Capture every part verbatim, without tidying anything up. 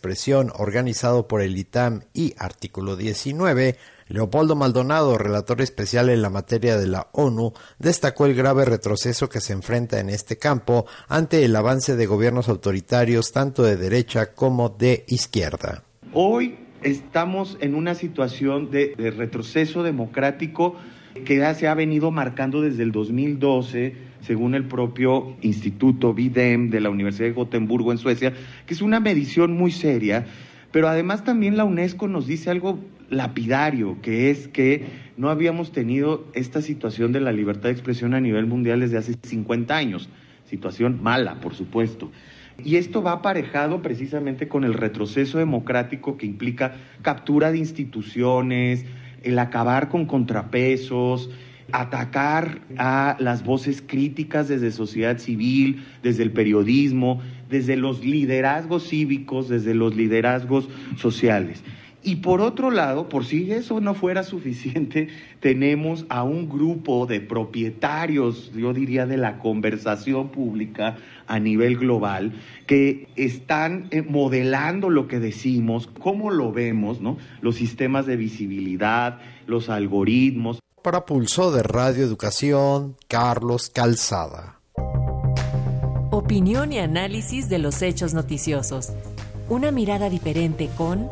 expresión organizado por el I T A M y Artículo diecinueve, Leopoldo Maldonado, relator especial en la materia de la ONU, destacó el grave retroceso que se enfrenta en este campo ante el avance de gobiernos autoritarios tanto de derecha como de izquierda. Hoy estamos en una situación de, de retroceso democrático que ya se ha venido marcando desde el dos mil doce, según el propio Instituto V D E M de la Universidad de Gotemburgo en Suecia, que es una medición muy seria, pero además también la UNESCO nos dice algo lapidario, que es que no habíamos tenido esta situación de la libertad de expresión a nivel mundial desde hace cincuenta años, situación mala, por supuesto. Y esto va aparejado precisamente con el retroceso democrático que implica captura de instituciones, el acabar con contrapesos, atacar a las voces críticas desde sociedad civil, desde el periodismo, desde los liderazgos cívicos, desde los liderazgos sociales. Y por otro lado, por si eso no fuera suficiente, tenemos a un grupo de propietarios, yo diría, de la conversación pública a nivel global, que están modelando lo que decimos, cómo lo vemos, ¿no? Los sistemas de visibilidad, los algoritmos. Para Pulso de Radio Educación, Carlos Calzada. Opinión y análisis de los hechos noticiosos. Una mirada diferente con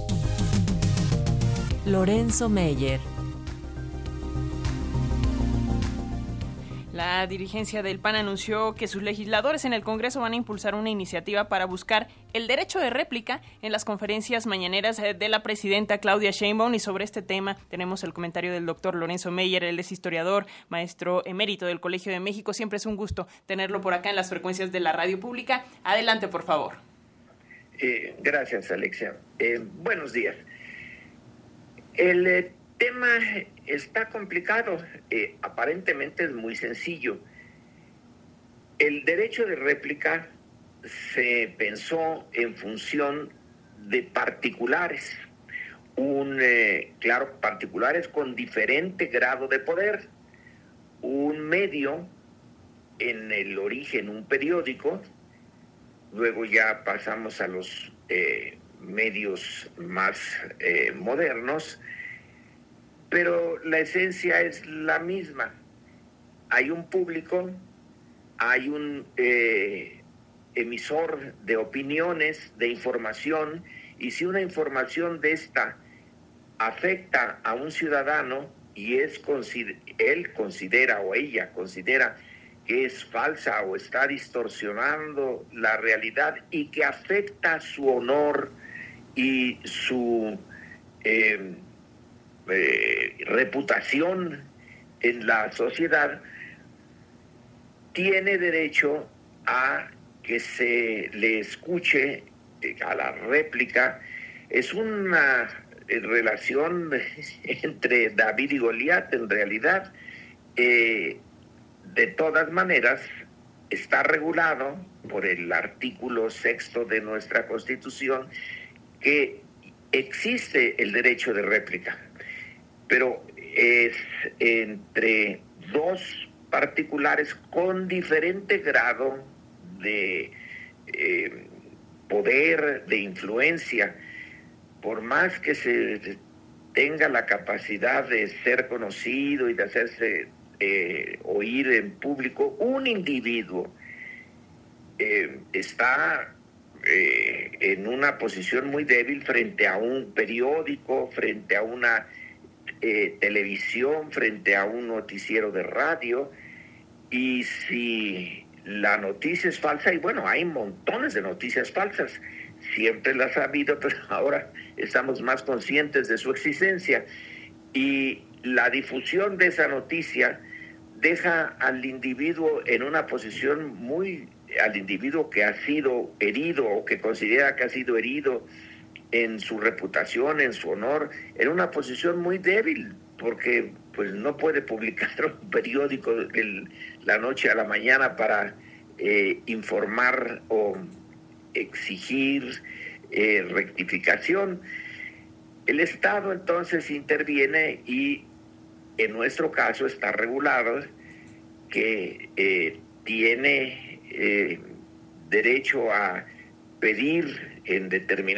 Lorenzo Meyer. La dirigencia del P A N anunció que sus legisladores en el Congreso van a impulsar una iniciativa para buscar el derecho de réplica en las conferencias mañaneras de la presidenta Claudia Sheinbaum. Y sobre este tema tenemos el comentario del doctor Lorenzo Meyer. Él es historiador, maestro emérito del Colegio de México. Siempre es un gusto tenerlo por acá en las frecuencias de la radio pública. Adelante, por favor. Eh, gracias, Alexia. Eh, buenos días. El eh, tema está complicado, eh, aparentemente es muy sencillo. El derecho de réplica se pensó en función de particulares, un eh, claro, particulares con diferente grado de poder. Un medio, en el origen un periódico, luego ya pasamos a los eh, medios más eh, modernos, pero la esencia es la misma. Hay un público, hay un eh, emisor de opiniones, de información, y si una información de esta afecta a un ciudadano y es él considera o ella considera que es falsa o está distorsionando la realidad y que afecta su honor y su eh, eh, reputación en la sociedad, tiene derecho a que se le escuche, eh, a la réplica. Es una eh, relación entre David y Goliat, en realidad. Eh, de todas maneras, está regulado por el artículo sexto de nuestra Constitución que existe el derecho de réplica, pero es entre dos particulares con diferente grado de eh, poder, de influencia. Por más que se tenga la capacidad de ser conocido y de hacerse eh, oír en público, un individuo eh, está eh, en una posición muy débil frente a un periódico, frente a una eh, televisión, frente a un noticiero de radio. Y si la noticia es falsa, y bueno, hay montones de noticias falsas, siempre las ha habido, pero ahora estamos más conscientes de su existencia, y la difusión de esa noticia deja al individuo en una posición muy, al individuo que ha sido herido o que considera que ha sido herido en su reputación, en su honor, en una posición muy débil, porque pues no puede publicar un periódico el, la noche a la mañana para eh, informar o exigir eh, rectificación. El Estado entonces interviene y en nuestro caso está regulado que eh, tiene eh, derecho a pedir en determinados